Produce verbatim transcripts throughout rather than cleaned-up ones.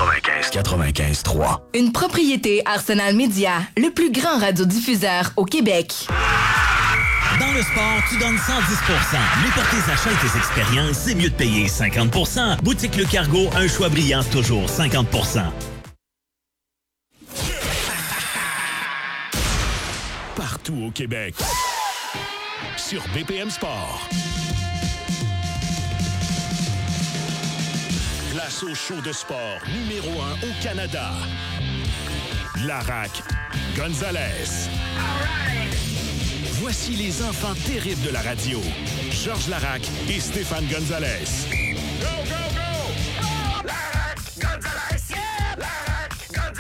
quatre-vingt-quinze quatre-vingt-quinze trois. Une propriété Arsenal Média, le plus grand radiodiffuseur au Québec. Dans le sport, tu donnes cent dix pour cent. Mais pour tes achats et tes expériences, c'est mieux de payer cinquante pour cent. Boutique Le Cargo, un choix brillant, toujours cinquante pour cent. Partout au Québec. Sur B P M Sport. Place au show de sport numéro un au Canada. Larac Gonzalez. Voici les enfants terribles de la radio. Georges Larac et Stéphane Gonzalez. Go, go, go! Oh, Larac Gonzalez! Yeah! Larac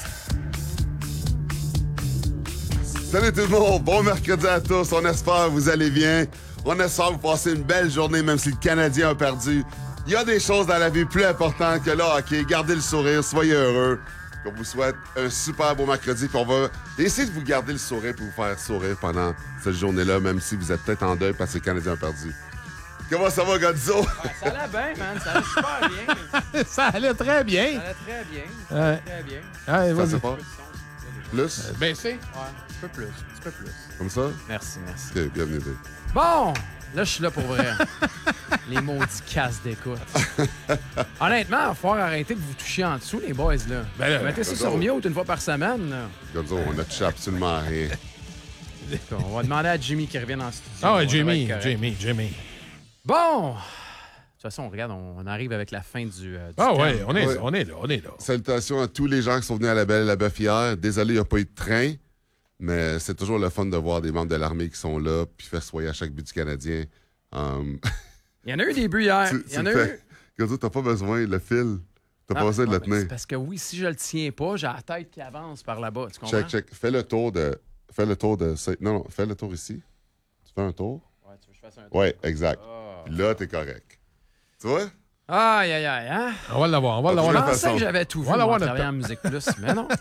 Gonzalez! Salut tout le monde, bon mercredi à tous, on espère que vous allez bien. On espère que vous passez une belle journée même si le Canadien a perdu. Il y a des choses dans la vie plus importantes que le hockey. Gardez le sourire, soyez heureux. On vous souhaite un super beau mercredi. Puis on va essayer de vous garder le sourire pour vous faire sourire pendant cette journée-là, même si vous êtes peut-être en deuil parce que le Canadien a perdu. Comment ça va, Gonzo? Ouais, ça allait bien, man. Ça allait super bien. Ça allait très bien. Ça allait très bien. Ça Euh, allait très bien. Ouais, Ça vas-y. c'est pas? Plus? Euh, Baissé? Ouais, un petit peu plus. Un petit peu plus. Comme ça? Merci, merci. Ok, bienvenue. Bon, là, je suis là pour vrai. Les maudits casses d'écoute. Honnêtement, il va falloir arrêter de vous toucher en dessous, les boys, là. Ben là, Mettez ça Gonzo. sur mute une fois par semaine, là. Gonzo, on a touché absolument à rien. On va demander à Jimmy qui revienne en studio. Ah ouais, Ça va Jimmy, être correct. Jimmy, Jimmy. Bon! De toute façon, regarde, on arrive avec la fin du, euh, du Ah thème. ouais, on est, Ouais. on est là, on est là. Salutations à tous les gens qui sont venus à la Belle et la Bœuf hier. Désolé, il n'y a pas eu de train, mais c'est toujours le fun de voir des membres de l'armée qui sont là puis festoyer à chaque but du Canadien. Um, Il y en a eu des buts hier. tu, Il tu y en a le eu. fais. Gonzo, t'as pas besoin, le fil. T'as pas Ah, besoin de ouais, le mais tenir. c'est parce que oui, si je le tiens pas, j'ai la tête qui avance par là-bas. Tu comprends? Check, check. Fais le tour de. Fais le tour de. Non, non, fais le tour ici. Tu fais un tour? Ouais, tu veux que je fasse un Ouais, exact. Ah. Puis là, t'es correct. Tu vois? Aïe, aïe, aïe, hein? On va l'avoir, on va Ah, l'avoir. de Je toute pensais façon. que j'avais tout vu Voilà, moi, en voilà, travaillant en Musique Plus, mais non.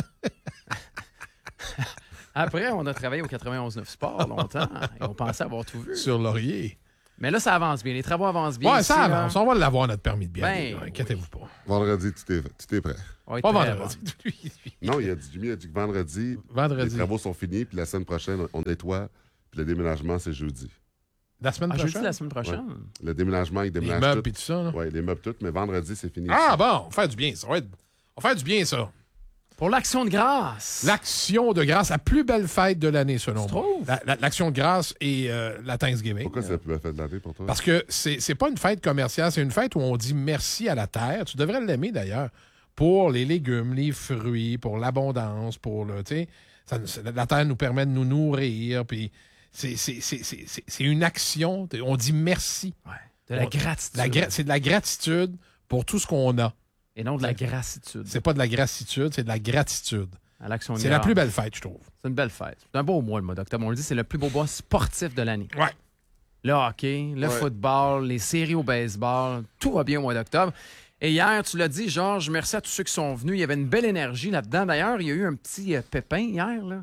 Après, on a travaillé au quatre-vingt-onze neuf Sport longtemps et on pensait avoir tout vu. Sur Laurier. Mais là, ça avance bien. Les travaux avancent bien. Ouais, ici, ça là. avance. On va l'avoir, notre permis de bien. Ben, là, Inquiétez-vous pas. Vendredi, tu t'es, tu t'es prêt. On va être Pas très vendredi. Non, il a dit, Jimmy a dit que vendredi, Vendredi. les travaux sont finis, puis la semaine prochaine, on nettoie, puis le déménagement, c'est jeudi. La semaine bon. Ah, jeudi prochaine? la semaine prochaine. Le déménagement, il Les déménage meubles tout. et tout ça. là. Oui, les meubles tout, mais vendredi, c'est fini. Ah ici. bon, on va faire du bien, ça. On va, être- on va faire du bien, ça. Pour l'Action de grâce. L'action de grâce, la plus belle fête de l'année, selon Tu moi. trouves? La- la- L'action de grâce et euh, la Thanksgiving. Pourquoi c'est la plus belle fête de l'année pour toi? Parce que c'est c'est pas une fête commerciale, c'est une fête où on dit merci à la terre. Tu devrais l'aimer d'ailleurs. Pour les légumes, les fruits, pour l'abondance, pour le. Tu sais, ça- ça- la terre nous permet de nous nourrir. Puis c'est c'est- c'est- c'est- c'est- c'est une action. On dit merci. Ouais. De la On- gratitude. La gra- c'est de la gratitude pour tout ce qu'on a. Et non de la grassitude. C'est pas de la gratitude, c'est de la gratitude. À l'Action de C'est la grâce. plus belle fête, je trouve. C'est une belle fête. C'est un beau mois, le mois d'octobre. On le dit, c'est le plus beau mois sportif de l'année. Ouais. Le hockey, le Ouais. football, les séries au baseball, tout va bien au mois d'octobre. Et hier, tu l'as dit, Georges, merci à tous ceux qui sont venus. Il y avait une belle énergie là-dedans. D'ailleurs, il y a eu un petit euh, pépin hier, là.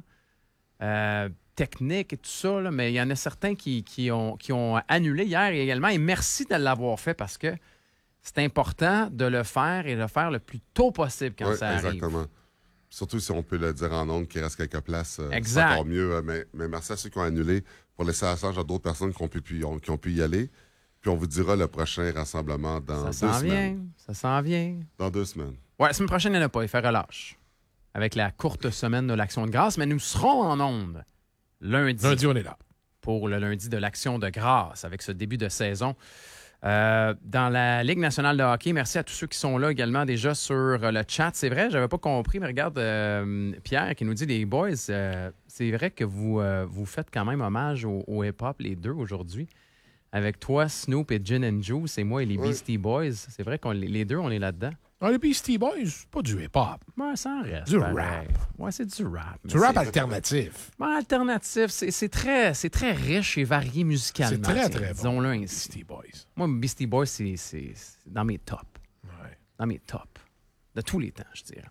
Euh, technique et tout ça, là, mais il y en a certains qui, qui, ont, qui ont annulé hier également. Et merci de l'avoir fait parce que c'est important de le faire et de le faire le plus tôt possible quand Oui, ça arrive. exactement. Surtout si on peut le dire en ondes qu'il reste quelques places, euh, c'est Exact. encore mieux. euh, Mais, mais merci à ceux qui ont annulé pour laisser la chance à d'autres personnes qui ont pu, pu- ont- qui ont pu y aller. Puis on vous dira le prochain rassemblement dans Ça deux s'en semaines. vient, ça s'en vient. Dans deux semaines. Ouais, la semaine prochaine, il n'y en a pas. Il fait relâche. Avec la courte semaine de l'Action de grâce. Mais nous serons en ondes lundi, Lundi, on est là. pour le lundi de l'Action de grâce avec ce début de saison. Euh, dans la Ligue nationale de hockey, merci à tous ceux qui sont là également déjà sur le chat. C'est vrai, j'avais pas compris, mais regarde, euh, Pierre qui nous dit, les boys, euh, c'est vrai que vous, euh, vous faites quand même hommage au, au hip-hop, les deux, aujourd'hui. Avec toi, Snoop et Gin and Juice, et moi et les Oui. Beastie Boys. C'est vrai qu'on les deux, on est là-dedans. Ah, les Beastie Boys, c'est pas du hip-hop. Ouais, ça en reste. Du pareil. rap. Ouais, c'est du rap. Du mais rap c'est- alternatif. Ouais, alternatif, c'est c'est très, c'est très riche et varié musicalement. C'est très, tiens, très bon. Disons-le ainsi. Beastie Boys. Moi, Beastie Boys, c'est c'est- c'est dans mes tops. Ouais. Dans mes tops. De tous les temps, je dirais.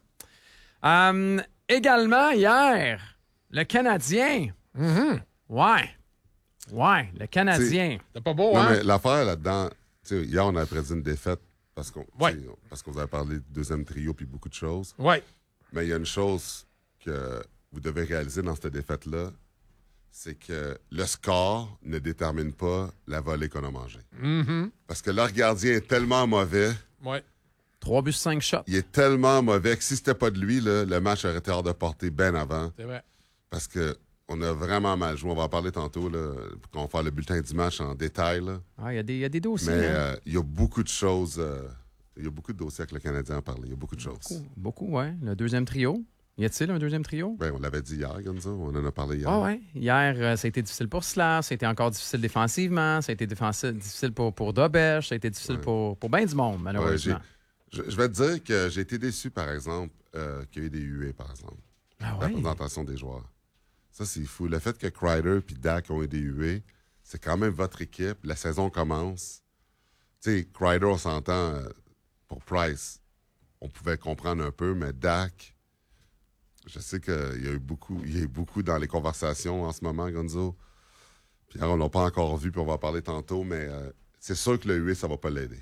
Hum, également, hier, le Canadien. Mhm. Ouais. Ouais, le Canadien. C'est pas beau, Non, hein? mais l'affaire là-dedans, tu sais, hier, on a prédit une défaite parce qu'on Ouais. parce qu'on vous a parlé de deuxième trio puis beaucoup de choses. Oui. Mais il y a une chose que vous devez réaliser dans cette défaite-là, c'est que le score ne détermine pas la volée qu'on a mangée. Mm-hmm. Parce que leur gardien est tellement mauvais, Oui. Trois buts, cinq shots. il est tellement mauvais que si c'était pas de lui, là, le match aurait été hors de portée bien avant. C'est vrai. Parce que on a vraiment mal joué. On va en parler tantôt, là, quand on va faire le bulletin du match en détail. Là. Ah, il y a des- il y, a des dossiers. Mais hein. euh, il y a beaucoup de choses. euh, il y a beaucoup de dossiers avec le Canadien à parler. Il y a beaucoup de choses. Beaucoup, beaucoup, ouais. Le deuxième trio. Y a-t-il un deuxième trio? Ben, on l'avait dit hier, Gonzo. On en a parlé hier. Ah ouais. Hier, euh, ça a été difficile pour Slav, ça a été encore difficile défensivement, ça a été défensi- difficile pour, pour Dobesh, ça a été difficile Ouais. pour, pour bien du monde, Ouais, malheureusement. j'ai- je, je vais te dire que j'ai été déçu, par exemple, euh, qu'il y a eu des huées, par exemple. ah La ouais? présentation des joueurs. Ça, c'est fou. Le fait que Kreider et Dak ont eu des huées, c'est quand même votre équipe. La saison commence. Tu sais, Kreider, on s'entend, euh, pour Price, on pouvait comprendre un peu, mais Dak, je sais qu'il y a eu beaucoup, il y a eu beaucoup dans les conversations en ce moment, Gonzo. Puis on l'a pas encore vu, puis on va en parler tantôt, mais euh, c'est sûr que le huée, ça va pas l'aider.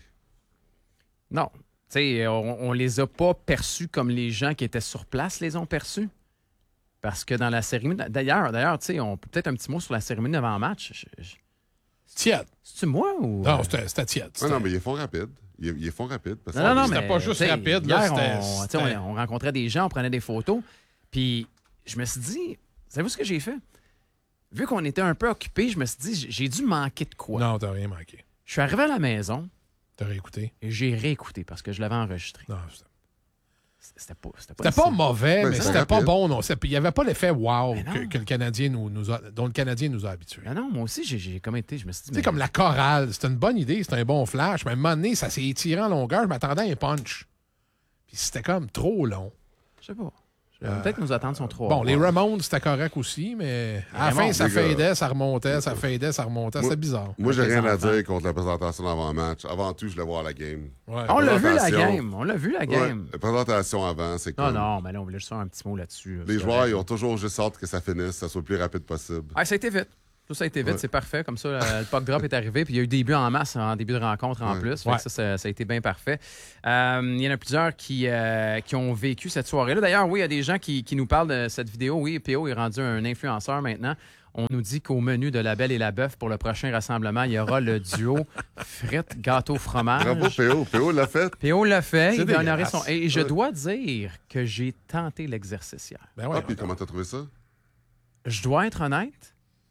Non. Tu sais, on, on les a pas perçus comme les gens qui étaient sur place les ont perçus. Parce que dans la cérémonie. D'ailleurs, d'ailleurs, tu sais, on peut peut-être un petit mot sur la cérémonie avant-match. Je- je- Tiède. C'est-tu moi ou. Non, euh, c'était c'était tiède. Non, C'était- non, mais ils font rapide. Ils, ils font rapide. Parce Non, non, non, c'était mais. pas juste tu sais, rapide, là, hier, c'était- on, tu sais, c'était- on, on rencontrait des gens, on prenait des photos. Puis je me suis dit, savez-vous ce que j'ai fait? Vu qu'on était un peu occupés, je me suis dit, j'ai dû manquer de quoi. Non, t'as rien manqué. Je suis arrivé à la maison T'as réécouté. et j'ai réécouté parce que je l'avais enregistré. Non, c'était C'était pas. C'était pas, c'était pas si- mauvais, Ben, mais c'est c'était pas rapide. bon. Non. C'est- Il n'y avait pas l'effet wow Mais non. que, que le Canadien nous, nous a, dont le Canadien nous a habitués. Non, non, moi aussi, j'ai, j'ai comme été. Je me suis dit. Tu sais, mais- comme la chorale, c'était une bonne idée, c'était un bon flash, mais à un moment donné, ça s'est étiré en longueur, je m'attendais à un punch. Puis c'était comme trop long. Je sais pas. Je- Peut-être que nos attentes sont trop. Bon, hautes. les Ramones, c'était correct aussi, mais à la Ramones, fin, ça les gars. fadait, ça remontait, ça fadait, ça remontait. Moi- C'était bizarre. Moi, j'ai Avec les rien à enfants. dire contre la présentation d'avant-match. Avant tout, je voulais voir la game. Ouais. On l'a vu la présentation. game. On l'a vu la Ouais, game. la présentation avant, c'est Non, comme... non, mais là, on voulait juste faire un petit mot là-dessus. là, Les c'est joueurs, correct. ils ont toujours juste hâte que ça finisse, que ça soit le plus rapide possible. Ah, ça a été vite. Tout ça a été vite, Ouais. c'est parfait. Comme ça, euh, le puck drop est arrivé. Puis il y a eu des buts en masse en début de rencontre en Ouais. plus. Fait que Ouais. ça, ça, ça a été bien parfait. Euh, il y en a plusieurs qui, euh, qui ont vécu cette soirée-là. D'ailleurs, oui, il y a des gens qui, qui nous parlent de cette vidéo. Oui, P O est rendu un influenceur maintenant. On nous dit qu'au menu de La Belle et la Bœuf, pour le prochain rassemblement, il y aura le duo frites, gâteau, fromage. Bravo, P O. P O l'a fait. P O l'a fait. C'est Il a honoré dégueulasse. son... Et je Ouais. dois dire que j'ai tenté l'exercice hier. Ben ouais, Ah, puis comment t'as trouvé ça? Je dois être honnête.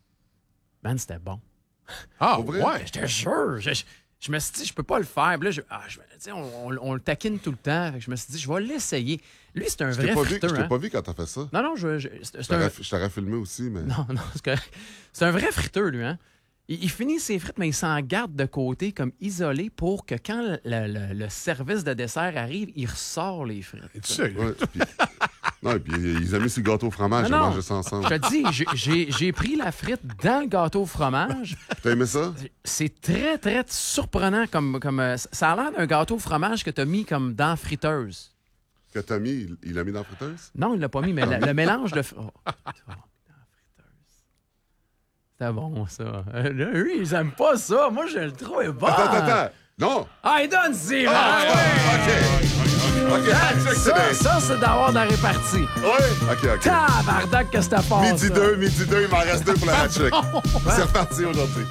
Man, c'était bon. Ah, Pour vrai? ouais. Je te jure. Je, je- je me suis dit, je peux pas le faire. Puis là, je, ah, je- tu sais, on, on- on le taquine tout le temps. Fait que je me suis dit, je vais l'essayer. Lui, c'est un Je t'ai vrai pas, vu, friteux. je t'ai hein. pas vu quand t'as fait ça. Non, non, je, je- c'est Je c'est un... t'aurais- je t'aurais filmé aussi, mais... Non, non, c'est correct. C'est un vrai friteux, lui. Hein? Il, il finit ses frites, mais il s'en garde de côté, comme isolé, pour que quand le, le- le service de dessert arrive, il ressort les frites. Es-tu sérieux? Ouais, puis- Non, et puis ils ont mis sur le gâteau au fromage, Non, ils non. mangé ça ensemble. Je te dis, j'ai- j'ai j'ai pris la frite dans le gâteau au fromage. T'as aimé ça? C'est très, très surprenant. comme, comme euh, Ça a l'air d'un gâteau au fromage que tu as mis comme dans la friteuse. Que t'as mis, il- il l'a mis dans la friteuse? Non, il l'a pas mis, mais le, le mélange de... fr- Oh, oh, dans la friteuse. C'était bon, ça. Euh, là, eux, ils aiment pas ça. Moi, je le trouve bon. Attends, attends, attends! Non! Ah, il donne zéro. Ah, OK! OK, check, c'est Ça, bien. ça c'est d'avoir de la répartie. Oui? OK, OK. Tabarnak que c'était pas Midi ça. deux, midi deux, il m'en reste deux pour la match check. C'est reparti aujourd'hui.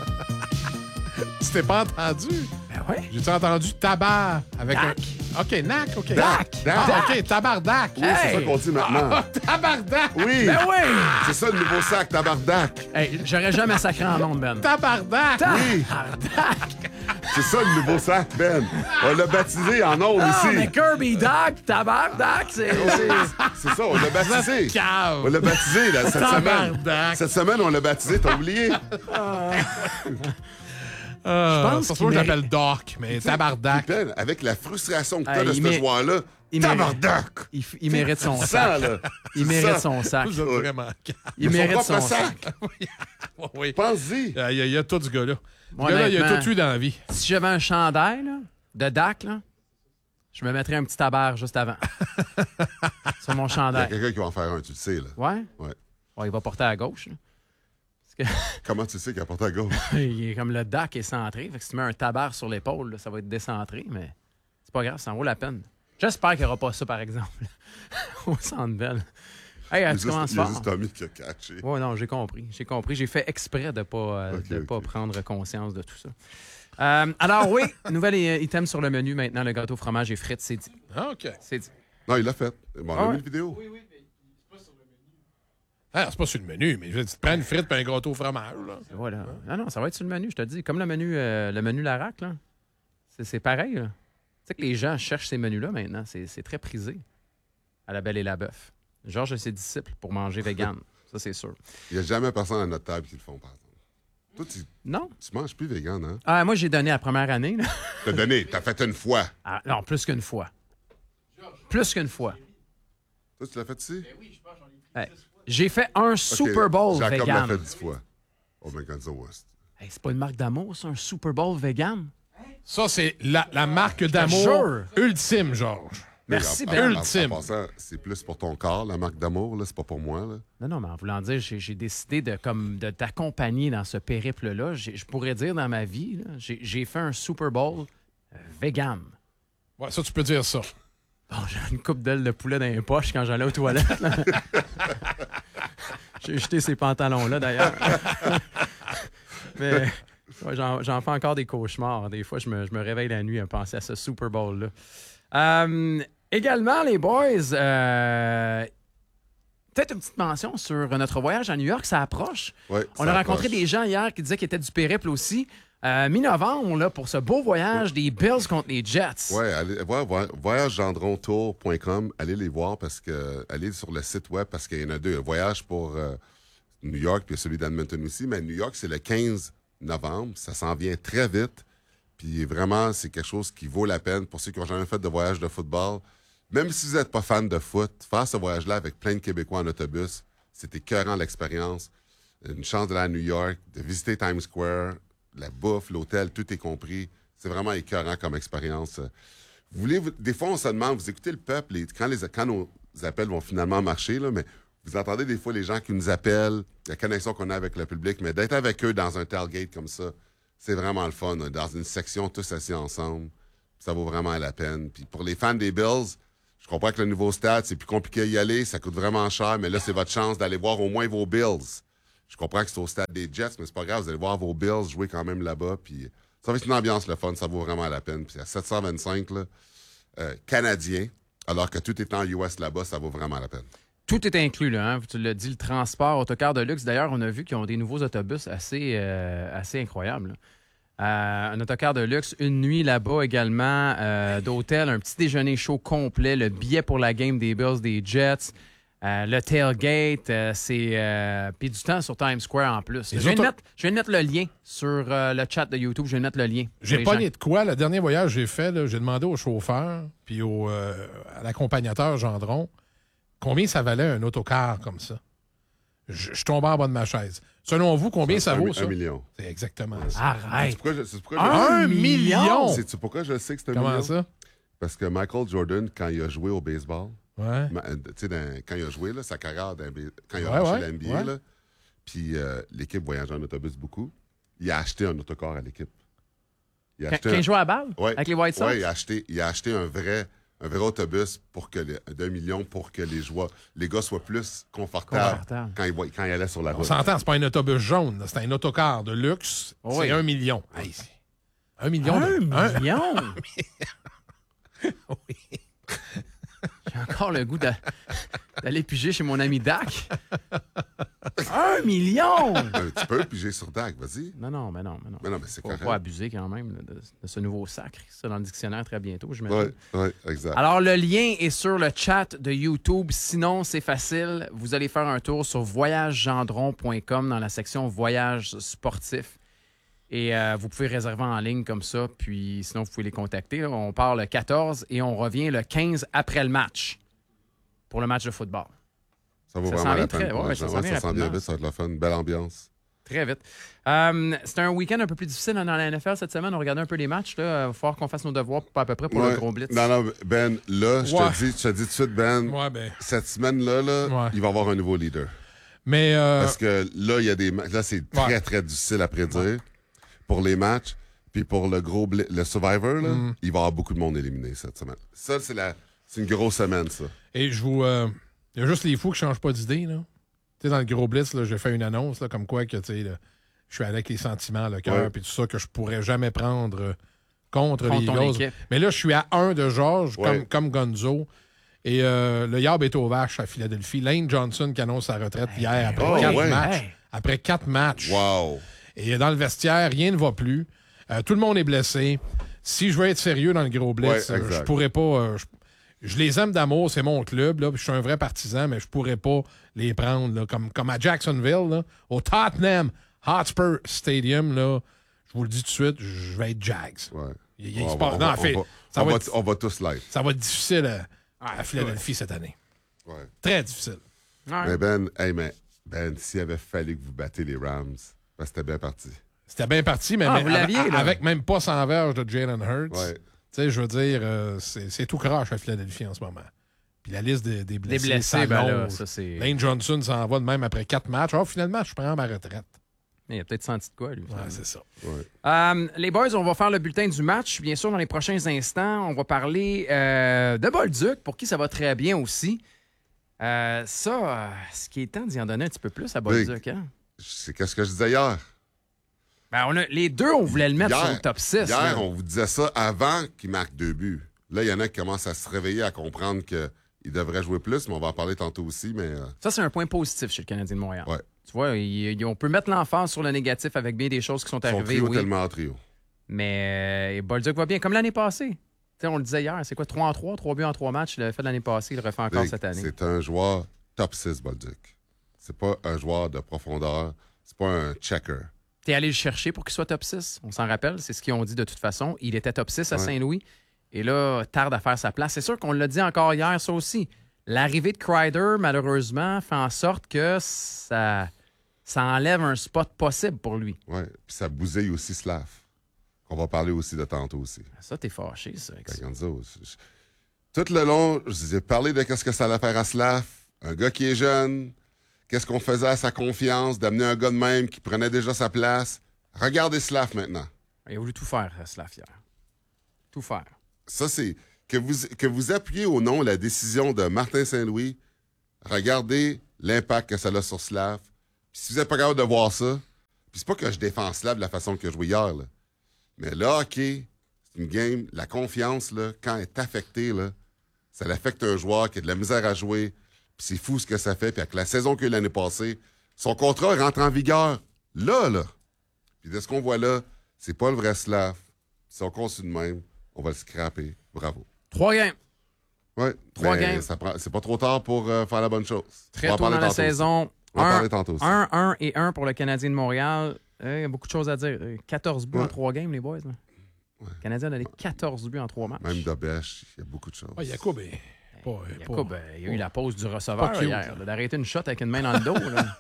Tu t'es pas entendu? Ben ouais. J'ai-tu entendu tabac avec Dak. un... OK, nac, OK. Dak. Ah, Dak. OK, tabardac. Oui, c'est Hey. ça qu'on dit maintenant. Tabardac. Oui! Ben oui. C'est ça le nouveau sac, tabardac. Hey, j'aurais jamais sacré en nom, Ben. Tabardac. Oui! C'est ça le nouveau sac, Ben. On l'a baptisé en ondes Ah, mais ici. Kirby Dak, tabarnak, c'est... c'est- C'est ça, on l'a baptisé. Cave. On l'a baptisé là, cette semaine. Tabardac. Cette semaine, on l'a baptisé, t'as oublié? Je pense pense qu'il que je mérite- l'appelle Doc, mais tabardac. Ben, avec la frustration que t'as Hey, de il ce mé- joueur-là, il mérite- tabardac! Il, f- il mérite son Ça, sac. là. Il C'est mérite ça. son sac. Vous êtes vraiment cave. Il Son mérite propre son sac. sac. Oui. Pense-y. Il y, a- il y a tout ce gars-là. Ce Moi, gars-là, il a honnêtement, tout eu dans la vie. Si j'avais un chandail là, de Dak, là, je me mettrais un petit tabac juste avant. Sur mon Il y a chandail. quelqu'un qui va en faire un, tu le sais, là. Ouais? Ouais. Ouais, il va porter à gauche. là. Comment tu sais qu'il a porté à gauche? Il est comme le Dak est centré. Fait que si tu mets un tabac sur l'épaule, là, ça va être décentré, mais C'est pas grave, ça en vaut la peine. J'espère qu'il n'y aura pas ça, par exemple, au Centre Bell. Hey, tu juste, commences il y a fort. juste Tommy qui a catché. Oui, non, j'ai compris. J'ai compris. J'ai fait exprès de ne pas, euh, okay, de okay. pas prendre conscience de tout ça. Euh, alors oui, nouvel item sur le menu maintenant, le gâteau fromage et frites, c'est dit. Ah, OK. C'est dit. Non, il l'a fait. Bon, on Ah a ouais. mis une vidéo. Oui, oui, mais c'est pas sur le menu. Ah, c'est pas sur le menu, mais je veux dire, tu te prends une frite et un gâteau au fromage. Là. Voilà. Non, non, ça va être sur le menu, je te dis. Comme le menu, euh, le menu Larac, là. C'est, c'est pareil, là. Tu sais que les gens cherchent ces menus-là maintenant. C'est, c'est très prisé. À la Belle et la Bœuf. Georges et ses disciples pour manger vegan. Ça, c'est sûr. Il n'y a jamais personne à notre table qui le font, par exemple. Toi, tu, Non? tu manges plus vegan, hein? Ah, moi, j'ai donné la première année. Là. T'as donné, t'as fait une fois. Ah, non, plus qu'une fois. Plus qu'une fois. Toi, tu l'as fait ici? Hey, j'ai fait un Super Bowl Jacob vegan. l'a fait dix fois. Oh my God, so West. Hey, c'est pas une marque d'amour, c'est un Super Bowl vegan. Ça, c'est la, la marque d'amour jure. ultime, Georges. Merci, Mais Ben. en- en- en Ultime. passant, c'est plus pour ton corps, la marque d'amour, là. C'est pas pour moi, là. Non, non, mais en voulant dire, j'ai, j'ai décidé de, comme, de t'accompagner dans ce périple-là. J'ai- je pourrais dire dans ma vie, là, j'ai, j'ai fait un Super Bowl euh, vegan. Ouais, ça, tu peux dire ça. Bon, j'ai une coupe d'ailes de poulet dans les poches quand j'allais aux toilettes. là. J'ai jeté ces pantalons-là, d'ailleurs. Mais ouais, j'en, j'en fais encore des cauchemars. Des fois, je me, je me réveille la nuit à penser à ce Super Bowl-là. Euh, également, les boys, euh, peut-être une petite mention sur notre voyage à New York. Ça approche. Ouais, On ça a rencontré approche. des gens hier qui disaient qu'ils étaient du périple aussi. Euh, mi-novembre, là, pour ce beau voyage des Bills contre les Jets. Ouais, allez voir voyage gendron tour point com, allez les voir parce que allez sur le site web parce qu'il y en a deux, un voyage pour euh, New York puis celui d'Edmonton aussi, mais New York c'est le quinze novembre, ça s'en vient très vite. Puis vraiment, c'est quelque chose qui vaut la peine pour ceux qui n'ont jamais fait de voyage de football. Même si vous n'êtes pas fan de foot, faire ce voyage-là avec plein de Québécois en autobus, c'est écœurant l'expérience. Une chance d'aller à New York, de visiter Times Square, la bouffe, l'hôtel, tout est compris. C'est vraiment écœurant comme expérience. Vous voulez, vous- des fois, on se demande, vous écoutez le peuple, et quand, les, quand nos appels vont finalement marcher, là, mais vous entendez des fois les gens qui nous appellent, la connexion qu'on a avec le public, mais d'être avec eux dans un tailgate comme ça, c'est vraiment le fun. Dans une section, tous assis ensemble, ça vaut vraiment la peine. Puis pour les fans des Bills, je comprends que le nouveau stade, c'est plus compliqué à y aller, ça coûte vraiment cher, mais là, c'est votre chance d'aller voir au moins vos Bills. Je comprends que c'est au stade des Jets, mais c'est pas grave, vous allez voir vos Bills jouer quand même là-bas. Puis ça va être une ambiance le fun, ça vaut vraiment la peine. Puis à sept cent vingt-cinq là, euh, Canadiens, alors que tout est en U S là-bas, ça vaut vraiment la peine. Tout est inclus, là. Hein? Tu l'as dit, le transport, autocar de luxe. D'ailleurs, on a vu qu'ils ont des nouveaux autobus assez, euh, assez incroyables. là. Euh, un autocar de luxe, une nuit là-bas également, euh, d'hôtel, un petit déjeuner chaud complet, le billet pour la game des Bills, des Jets, euh, le tailgate, euh, c'est euh, puis du temps sur Times Square en plus. Je Les viens, de autos- mettre, je viens de mettre le lien sur euh, le chat de YouTube. Je viens de mettre le lien. pour J'ai les pas gens. de quoi. Le dernier voyage que j'ai fait, là, j'ai demandé au chauffeur puis au, euh, à l'accompagnateur Gendron combien ça valait un autocar comme ça. Je, je tombais en bas de ma chaise. Selon vous, combien ça, un, vaut, un ça? million. C'est exactement ça. Arrête! C'est pourquoi je, c'est pourquoi Un Un million? million! je, sais-tu pourquoi je sais que c'est un Comment million? ça? Parce que Michael Jordan, quand il a joué au baseball, Ouais. ma- euh, tu sais, dans- quand il a joué, là, sa carrière, dans, quand il a Ouais, lâché ouais, la N B A, ouais. là, puis euh, l'équipe voyageait en autobus beaucoup, il a acheté un autocar à l'équipe. Il a Quand, acheté quand un- il jouait à balle Ouais. avec les White Sox? Ouais, il a acheté, il a acheté un vrai, un vrai autobus pour que les- d'un million pour que les joueurs, les gars soient plus confortables, Confortables. Quand, ils, voient- quand ils allaient sur la On route. s'entend, c'est pas un autobus jaune, là, c'est un autocar de luxe. Oui. C'est un million. Hey, c'est- un million. Un de- un- million? Oui. J'ai encore le goût d'a- d'aller piger chez mon ami Dak. Un million! Euh, tu peux piger sur Dak, vas-y. Non, non, mais non, mais non. Mais non, mais c'est Faut correct. pas abuser quand même là, de, de ce nouveau sacre. Ça dans le dictionnaire très bientôt, j'imagine. Oui, ouais, exact. Alors, le lien est sur le chat de YouTube. Sinon, c'est facile. Vous allez faire un tour sur voyage gendron point com dans la section voyage sportif. Et euh, vous pouvez réserver en ligne comme ça. Puis sinon, vous pouvez les contacter. là. On part le quatorze et on revient le quinze après le match. Pour le match de football. ça vaut ça vraiment s'en la vient peine. très- pour ouais, les ça gens. s'en vient ça s'en vient rapidement. vite, ça va être la fun. Belle ambiance. Très vite. Euh, C'était un week-end un peu plus difficile dans la N F L cette semaine. On regardait un peu les matchs. Il va falloir qu'on fasse nos devoirs à peu près pour Ouais. le gros blitz. Non, non, Ben, là, je Ouais. te dis, je te dis tout de suite, Ben, Ouais, ben. cette semaine-là, là, Ouais. il va y avoir un nouveau leader. Mais euh, Parce que là, il y a des ma- là, c'est très, Ouais. très difficile à prédire pour les matchs. Puis pour le gros bli- le Survivor, là, mm. il va y avoir beaucoup de monde éliminé cette semaine. Ça, c'est la c'est une grosse semaine, ça. Et je vous... Euh, il y a juste les fous qui ne changent pas d'idée, là. Tu sais, dans le gros blitz, là, j'ai fait une annonce, là, comme quoi que, tu sais, là, je suis allé avec les sentiments, le cœur, puis tout ça, que je pourrais jamais prendre euh, contre, contre les Eagles. Mais là, je suis à un de Georges, ouais. comme, comme Gonzo. Et euh, le Yab est aux vaches à Philadelphie. Lane Johnson qui annonce sa retraite hey, hier après, oh, quatre ouais. matchs, hey. après quatre matchs. Wow. Et dans le vestiaire, rien ne va plus. Euh, tout le monde est blessé. Si je veux être sérieux dans le gros blitz, ouais, je pourrais pas... Euh, je, je les aime d'amour, c'est mon club. Là, je suis un vrai partisan, mais je pourrais pas les prendre là, comme, comme à Jacksonville, là, au Tottenham Hotspur Stadium. Là, je vous le dis tout de suite, je vais être Jags. Ouais. Il, il, on, il va, on, non, on, en fait, on, va, ça on, va va, être, on va tous l'être. Ça va être difficile à, à Philadelphie ouais. cette année. Ouais. Très difficile. Ouais. Mais Ben, hey, mais Ben, s'il avait fallu que vous battez les Rams, ben, c'était bien parti. C'était bien parti, mais, ah, mais avec, avec même pas cent verges de Jalen Hurts. Ouais. Tu sais, je veux dire, euh, c'est, c'est tout croche à Philadelphie en ce moment. Puis la liste des, des blessés, des blessés ben là, ça, c'est... Lane Johnson s'en va de même après quatre matchs. Oh, finalement, je prends ma retraite. Mais il a peut-être senti de quoi, lui. Ouais, c'est ça. Ouais. Euh, les boys, on va faire le bulletin du match. Bien sûr, dans les prochains instants, on va parler euh, de Bolduc, pour qui ça va très bien aussi. Euh, ça, euh, ce qui est temps d'y en donner un petit peu plus à Bolduc. Hein? C'est qu'est-ce que je disais hier. Ben, on a, les deux, on voulait le mettre hier, sur le top six. Hier, là. on vous disait ça avant qu'il marque deux buts. Là, il y en a qui commencent à se réveiller, à comprendre qu'il devrait jouer plus, mais on va en parler tantôt aussi. Mais euh... Ça, c'est un point positif chez le Canadien de Montréal. Ouais. Tu vois, il, il, on peut mettre l'emphase sur le négatif avec bien des choses qui sont Son arrivées. trio oui. tellement en trio. Mais euh, Bolduc va bien, comme l'année passée. T'sais, on le disait hier, c'est quoi, trois en trois, trois buts en trois matchs, il l'avait fait l'année passée, il le refait encore Big, cette année. C'est un joueur top six, Bolduc. C'est pas un joueur de profondeur, c'est pas un checker. T'es allé le chercher pour qu'il soit top six, on s'en rappelle, c'est ce qu'ils ont dit de toute façon. Il était top six à ouais. Saint-Louis, et là, tarde à faire sa place. C'est sûr qu'on l'a dit encore hier, ça aussi. L'arrivée de Kreider, malheureusement, fait en sorte que ça, ça enlève un spot possible pour lui. Oui, puis ça bousille aussi Slav. On va parler aussi de tantôt aussi. Ça, t'es fâché, ça. Avec ça. Gonzo, je... Tout le long, je vous ai parlé de qu'est-ce que ça allait faire à Slav. Un gars qui est jeune, qu'est-ce qu'on faisait à sa confiance, d'amener un gars de même qui prenait déjà sa place. Regardez Slav maintenant. Il a voulu tout faire, Slav, hier. Tout faire. Ça, c'est... Que vous, que vous appuyez ou non la décision de Martin Saint-Louis, regardez l'impact que ça a sur Slav. Puis si vous n'êtes pas capable de voir ça, puis c'est pas que je défends Slav de la façon que je jouais hier, là. Mais là, OK, c'est une game, la confiance, là, quand elle est affectée, là, ça l'affecte un joueur qui a de la misère à jouer, puis c'est fou ce que ça fait, puis avec la saison qu'il a eu l'année passée, son contrat rentre en vigueur là, là. Puis de ce qu'on voit là, c'est pas le vrai Slav. Si on continue de même, on va le scraper. Bravo. Trois games. Oui, Trois mais games. Ça prend, c'est pas trop tard pour euh, faire la bonne chose. Très tôt dans la saison. On va en parler tantôt aussi. un un et un pour le Canadien de Montréal. Il y a beaucoup de choses à dire. quatorze buts ouais. en trois games, les boys. Là. Ouais. Le Canadien a donné quatorze buts en trois matchs. Même Dobèche, il y a beaucoup de choses. Ah, Yacoub est... Pas, Yacoub, pas, il y a eu la pause du receveur hier. Là, d'arrêter une shot avec une main dans le dos. Là.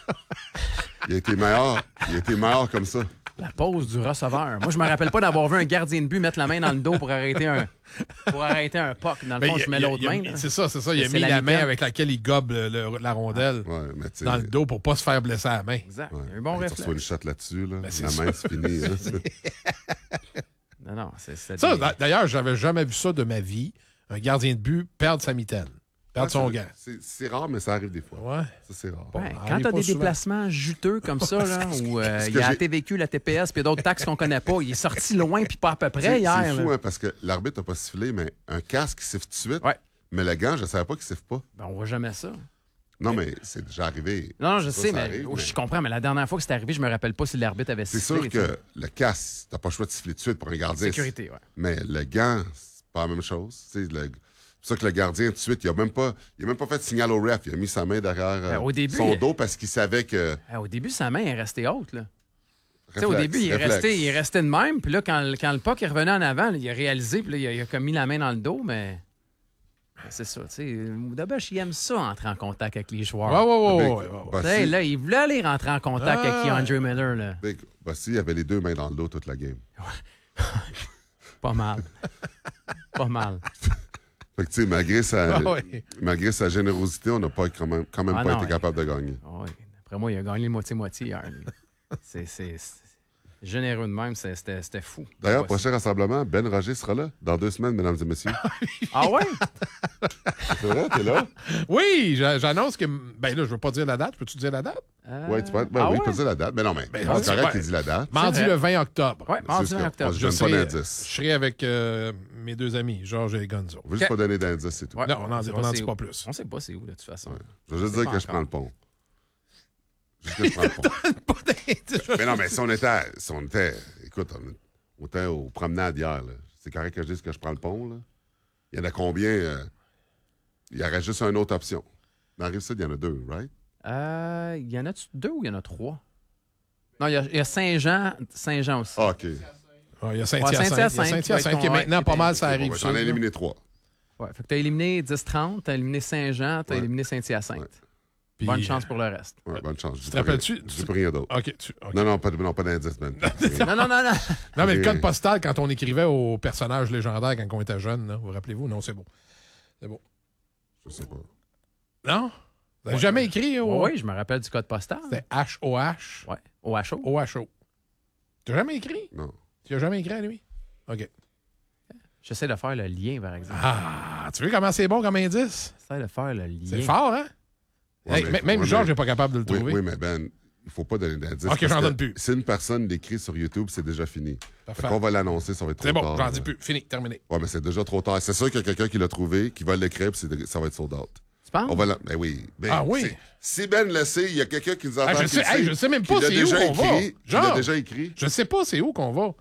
Il a été meilleur. Il a été meilleur comme ça. La pause du receveur. Moi, je me rappelle pas d'avoir vu un gardien de but mettre la main dans le dos pour arrêter un pour arrêter un puck. Dans le fond, je mets l'autre main. C'est ça, c'est ça. Il a mis la, la main avec laquelle il gobe le, le, la rondelle ouais, mais dans le dos pour pas se faire blesser à la main. Exact. Ouais. Un bon ben, réflexe. Tu reçois une shot là-dessus. Là. Ben, la ça. main, c'est fini. non, non, c'est, c'est ça. des... D'ailleurs, j'avais jamais vu ça de ma vie. Un gardien de but perdre sa mitaine. Perdre ouais, son gant. C'est, c'est rare, mais ça arrive des fois. Ouais. Ça, c'est rare. Ouais, quand tu as des souvent. déplacements juteux comme ça, là, où euh, il y a la T V Q, la T P S, puis d'autres taxes qu'on connaît pas, il est sorti loin puis pas à peu près c'est, hier. C'est fou, là. hein, parce que l'arbitre n'a pas sifflé, mais un casque qui siffle tout de suite. Ouais. Mais le gant, je ne savais pas qu'il siffle pas. Ben, on voit jamais ça. Non, mais c'est déjà arrivé. Non, non je ça, sais, ça mais, arrive, oh, mais je comprends, mais la dernière fois que c'est arrivé, je me rappelle pas si l'arbitre avait c'est sifflé. C'est sûr que le casque, tu n'as pas le choix de siffler tout de suite pour un gardien. Sécurité, oui. Mais le gant, c'est pas la même chose. C'est le... pour ça que le gardien, tout de suite, il n'a même, pas... même pas fait de signal au ref. Il a mis sa main derrière ben, au début, son dos parce qu'il savait que... Ben, au début, sa main est restée haute, là. Réflexe, au début, il est, resté, il est resté de même. Puis là, quand, quand le puck est revenu en avant, là, il a réalisé. Puis là, il a, il a comme mis la main dans le dos, mais... C'est ça, tu sais. Dabesh, il aime ça, entrer en contact avec les joueurs. Ouais, ouais, ouais. ouais, ouais. Bah, si... Là, il voulait aller rentrer en contact ah. avec Andrew Miller, là. Bah, si, il avait les deux mains dans le dos toute la game. Pas mal. Pas mal. Fait que, tu sais, malgré sa, ah, ouais. malgré sa générosité, on n'a pas quand même, quand même ah, pas non, été il... capable de gagner. Oui, d'après moi, il a gagné le moitié-moitié hier. c'est, c'est, c'est... Généreux de même, c'est- c'était c'était fou. D'ailleurs, Ouais, prochain rassemblement, Ben Roger sera là dans deux semaines, mesdames et messieurs. Ah ouais? C'est vrai, t'es là? Oui, j'a- j'annonce que. Ben là, je veux pas dire la date. Peux-tu dire la date? Euh, Oui, tu peux. Ben ah oui, ouais? tu peux dire la date. Mais non, mais Ben, c'est c'est correct vrai. qu'il dit la date. Mardi vrai. le vingt octobre. Ouais, mardi C'est vingt ce octobre. qu'on- Je donne pas serai, d'indice. je serai avec euh, mes deux amis, Georges et Gonzo. On veut juste Ok. pas donner d'indice, c'est tout. Ouais. Non, on n'en sait on en c'est dit où. pas plus. On sait pas c'est où, de toute façon. Je veux juste C'est dire pas que je encore. prends le pont. Juste que je prends le pont. Pas d'indice. Mais non, mais si on était, à- si on était, écoute, on, on était aux promenades hier, là. C'est correct que je dise que je prends le pont, là. Il y en a combien? euh, il y aurait juste une autre option. Dans la Rive-Sud, il y en a deux, right? Euh, Il y en a deux ou il y en a trois? Non, il y a, il y a Saint-Jean, Saint-Jean aussi. Ah, OK. Ah, il y a Saint-Hyacinthe. Ouais, Il y a Saint-Hyacinthe, Saint-Hyacinthe qui est ouais, maintenant qui pas était- mal, ça Bon, arrive. ben, j'en ai éliminé trois. Ouais, fait que t'as éliminé dix trente, t'as éliminé Saint-Jean, t'as Ouais. éliminé Saint-Hyacinthe. Ouais. Puis, Bonne chance pour le reste. Ouais, bonne chance. Je dis te pas rien- rappelles-tu- Je dis pas rien d'autre. OK. Tu, OK. Non, non, pas, de- non, pas d'indice, Ben. Non, non, non, non. Non, mais le Et- code postal, quand on écrivait aux personnages légendaires quand on était jeune, là, vous vous rappelez-vous? Non, c'est bon. C'est bon. Je sais pas. Non? Vous n'avez jamais écrit au... Oui, je me rappelle du code postal. C'était H O H Ouais, au H O. O H O. Tu n'as jamais écrit? Non. Tu n'as jamais écrit à lui? OK. J'essaie de faire le lien, par exemple. Ah, tu vois comment c'est bon comme indice? J'essaie de faire le lien. C'est fort, hein? Ouais, Hey, mais- m- même ouais, Georges mais- n'est pas capable de le Oui, trouver. oui, mais Ben, il faut pas donner d'indice. Ok, parce j'en que donne plus. Si une personne l'écrit sur YouTube, c'est déjà fini. Parfait. On va l'annoncer, ça va être trop C'est bon, tard. j'en là. dis plus. Fini, terminé. Ouais, mais c'est déjà trop tard. C'est sûr qu'il y a quelqu'un qui l'a trouvé, qui va l'écrire, puis c'est- ça va être sold out. Tu penses? On va la... Ben oui. Ben, Ah oui? c'est- Si Ben le sait, il y a quelqu'un qui nous entend. Ah, je qui sais- le hey, je sais même qui pas l'a c'est où déjà qu'on va. écrit, qui Genre. l'a déjà écrit. Je sais pas c'est où qu'on va.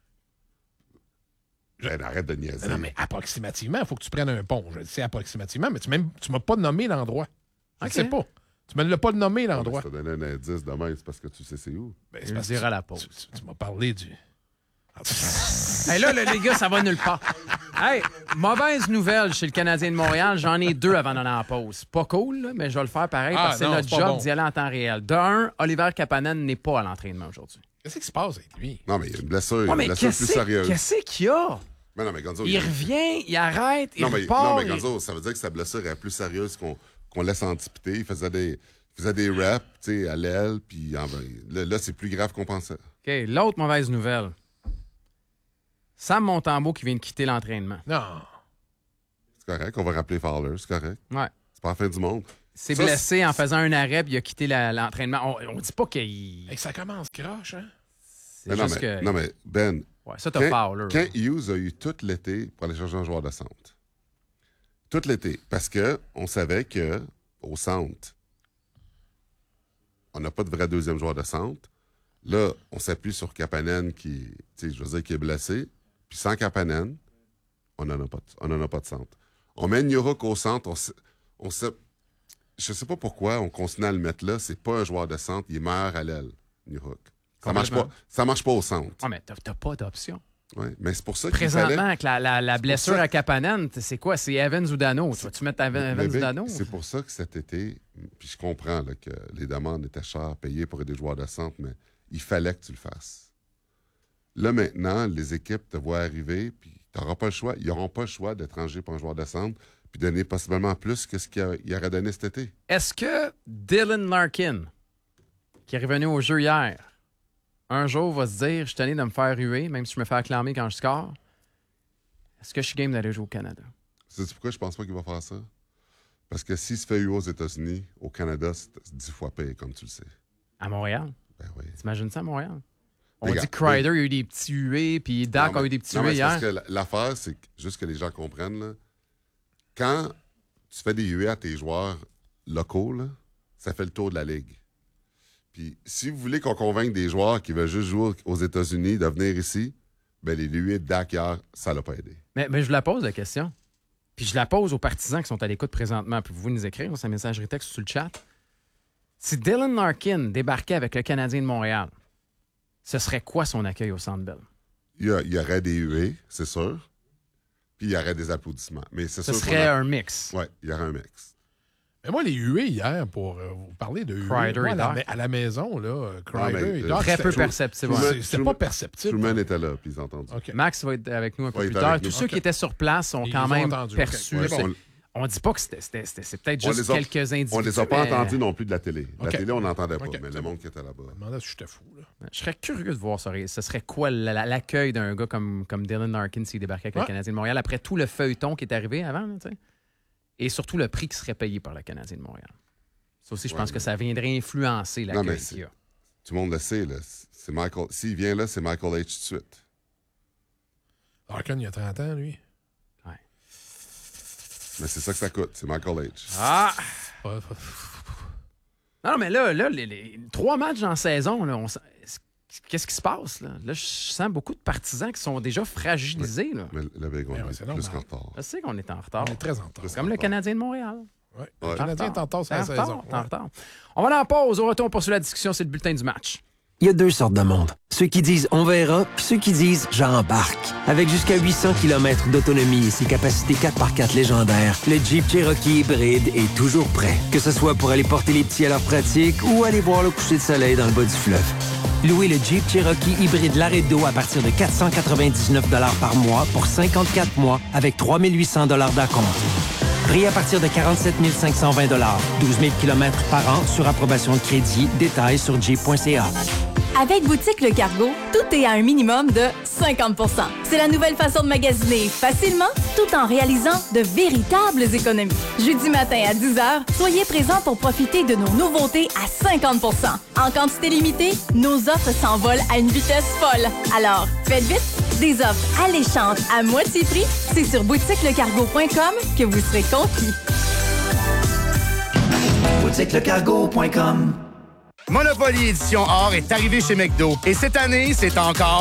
Ben, arrête de niaiser. Non, mais approximativement, il faut que tu prennes un pont. Je le sais approximativement, mais tu ne m'as pas nommé l'endroit. Je ne Ok. sais pas. Tu me l'as pas nommé Ouais, mais l'endroit. Si t'as donné un indice demain, c'est parce que tu sais c'est où. Ben, Je c'est le parce que dirai à la tu- pause. Tu, tu m'as parlé du. Hey, là, là, les gars, ça va nulle part. Hey, mauvaise nouvelle chez le Canadien de Montréal. J'en ai deux avant d'aller en pause. Pas cool, là, mais je vais le faire pareil Ah, parce que c'est non, notre c'est pas job bon. d'y aller en temps réel. D'un, Oliver Kapanen n'est pas à l'entraînement aujourd'hui. Qu'est-ce qui se passe avec lui? Non, mais il y a une blessure, Ouais, une mais blessure qu'est-ce plus sérieuse. qu'est-ce qu'il y a? Mais non, mais Gonzo, Il revient, il arrête, il Non, mais, repart. non, mais il- Gonzo, ça veut dire que sa blessure est plus sérieuse qu'on qu'on laisse anticiper. Il faisait des, il faisait des reps, tu sais, à l'aile, puis en- là, là, c'est plus grave qu'on pensait. OK, l'autre mauvaise nouvelle. Sam Montembeault qui vient de quitter l'entraînement. Non. C'est correct, on va rappeler Fowler, c'est correct. Ouais. C'est pas la fin du monde. s'est Ça, blessé en faisant un arrêt puis il a quitté la- l'entraînement. On, on dit pas qu'il... Hey, ça commence croche, hein? C'est Mais non, juste mais, que... non, mais Ben, Ouais, ça, t'as quand, Fowler. quand Hughes a eu tout l'été pour aller chercher un joueur de centre, tout l'été, parce que on savait que au centre, on n'a pas de vrai deuxième joueur de centre. Là, on s'appuie sur Kapanen qui, tu sais, je veux dire, qui est blessé. Puis sans Kapanen, on n'en a pas, de- on en a pas de centre. On met Nuruk au centre. On, sait- on sait, je sais pas pourquoi on continue à le mettre là. C'est pas un joueur de centre. Il est meilleur à l'aile, Nuruk. Ça marche pas. Complètement. Ça marche pas au centre. Ah, mais t'as t'as pas d'option. Ouais, mais c'est pour ça qu'il Présentement, fallait... avec la, la, la blessure ça- à Kapanen, c'est quoi? C'est Evans ou Dano? Tu vas-tu mettre Evans, Evans Bébé, ou Dano? c'est pour ça que cet été, puis je comprends là, que les demandes étaient chères, payées pour des joueurs de centre, mais il fallait que tu le fasses. Là, maintenant, les équipes te voient arriver, puis tu n'auras pas le choix. Ils n'auront pas le choix d'étranger pour un joueur de centre, puis donner possiblement plus que ce qu'il a- il aurait donné cet été. Est-ce que Dylan Larkin, qui est revenu au jeu hier, un jour va se dire, je suis tanné de me faire ruer, même si je me fais acclamer quand je score, est-ce que je suis game d'aller jouer au Canada? Sais-tu pourquoi je pense pas qu'il va faire ça? Parce que s'il se fait huer aux États-Unis, au Canada, c'est dix fois pire, comme tu le sais. À Montréal? Ben oui. T'imagines ça à Montréal? On Les dit gars, que Kreider il y a eu des petits huées, puis Dak Non, a mais- eu des petits non, mais huées c'est hier. parce que la- l'affaire, c'est que, juste que les gens comprennent, là, quand tu fais des huées à tes joueurs locaux, là, ça fait le tour de la ligue. Puis si vous voulez qu'on convainque des joueurs qui veulent juste jouer aux États-Unis de venir ici, ben les huées de Dak hier, ça l'a pas aidé. Mais, mais je vous la pose, la question. Puis je la pose aux partisans qui sont à l'écoute présentement. Puis vous nous écrire, c'est un messagerie texte sur le chat. Si Dylan Larkin débarquait avec le Canadien de Montréal, ce serait quoi son accueil au Centre Bell? Il y, a- il y aurait des huées, c'est sûr. Puis il y aurait des applaudissements. Mais c'est Ce sûr serait qu'on a- un mix. Ouais, il y aurait un mix. Mais moi, les huées hier, pour euh, vous parler de huées, Kreider moi, et à, la, Dak. à la maison, là, euh, Non, mais, Kreider et euh, Dak, Très c'était- peu je- perceptible. Truman- ouais. c'est- C'était Truman- pas perceptible. Truman était là, puis ils ont entendu. OK. Max va être avec nous un peu Ouais, il plus est tard. avec Tous nous. ceux OK. qui étaient sur place ont Ils quand ont même entendu. perçu. OK. Ouais, c'est- on- On dit pas que c'était, c'était, c'était c'est peut-être On juste les a- quelques individus. On les a pas mais- entendus non plus de la télé. La OK. télé, on n'entendait pas, OK. mais le monde qui était là-bas. Je me demandais si j'étais fou. Là. Je serais curieux de voir ça. Ce serait quoi la- la- l'accueil d'un gars comme, comme Dylan Larkin s'il débarquait avec Ouais. le Canadien de Montréal après tout le feuilleton qui est arrivé avant, là, tu sais. Et surtout le prix qui serait payé par le Canadien de Montréal. Ça aussi, je Ouais, pense mais- que ça viendrait influencer Non, l'accueil mais qu'il c'est- y a. Tout le monde le sait, là. C'est Michael. S'il vient là, c'est Michael H. tout de suite. Larkin, il y a trente ans, lui. Ouais. Mais c'est ça que ça coûte, c'est Michael H. Ah! Ouais, Non, mais là, là les, les trois matchs en saison, là, on sent- qu'est-ce qui se passe? Là? Là, je sens beaucoup de partisans qui sont déjà fragilisés. Là. Mais le Big on Ben est ouais, c'est plus normal. qu'en retard. Je sais qu'on est en retard. On est très en retard. Plus Comme qu'en le retard. Canadien de Montréal. Ouais. Ouais. Le Canadien est en retard sur T'es la en retard, saison. t'es en Ouais. retard. On va aller en pause. Au retour, on poursuit la discussion. C'est le bulletin du match. Il y a deux sortes de monde. Ceux qui disent « on verra », puis ceux qui disent « j'embarque ». Avec jusqu'à huit cents kilomètres d'autonomie et ses capacités quatre par quatre légendaires, le Jeep Cherokee hybride est toujours prêt. Que ce soit pour aller porter les petits à leur pratique ou aller voir le coucher de soleil dans le bas du fleuve. Louez le Jeep Cherokee hybride Laredo à partir de quatre cent quatre-vingt-dix-neuf dollars par mois pour cinquante-quatre mois avec trois mille huit cents dollars d'acompte. Prix à partir de quarante-sept mille cinq cent vingt dollars. douze mille kilomètres par an sur approbation de crédit. Détails sur jeep point c a. Avec Boutique Le Cargo, tout est à un minimum de cinquante pour cent. C'est la nouvelle façon de magasiner facilement tout en réalisant de véritables économies. Jeudi matin à dix heures, soyez présents pour profiter de nos nouveautés à cinquante pour cent. En quantité limitée, nos offres s'envolent à une vitesse folle. Alors, faites vite, des offres alléchantes à moitié prix, c'est sur boutique le cargo point com que vous serez conquis. boutique le cargo point com. Monopoly Édition Or est arrivé chez McDo. Et cette année, c'est encore